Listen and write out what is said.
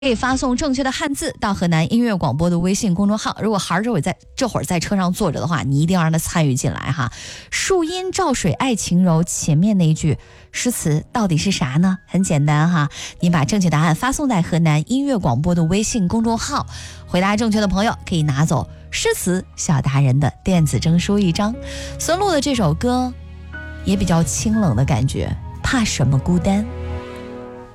可以发送正确的汉字到河南音乐广播的微信公众号。如果孩儿这会儿在车上坐着的话，你一定要让他参与进来哈。树阴照水爱晴柔，前面那一句诗词到底是啥呢？很简单哈，你把正确答案发送在河南音乐广播的微信公众号，回答正确的朋友可以拿走诗词小达人的电子证书一张。孙露的这首歌也比较清冷的感觉，怕什么孤单。